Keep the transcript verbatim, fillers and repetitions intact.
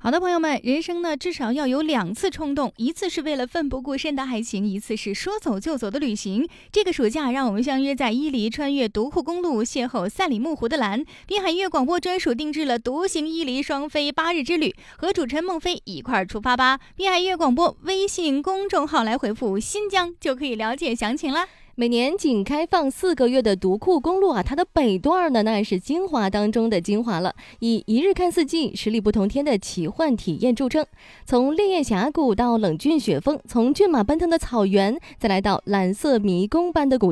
好的，朋友们，人生呢至少要有两次冲动，一次是为了奋不顾身的爱情，一次是说走就走的旅行。这个暑假，让我们相约在伊犁，穿越独库公路，邂逅赛里木湖的蓝。滨海音乐广播专属定制了独行伊犁双飞八日之旅，和主持人孟非一块儿出发吧！滨海音乐广播微信公众号来回复新疆，就可以了解详情啦。 每年仅开放四个月的独库公路啊，它的北段呢，那是精华当中的精华了，以一日看四季、十里不同天的奇幻体验著称。从烈焰峡谷到冷峻雪峰，从骏马奔腾的草原，再来到蓝色迷宫般的古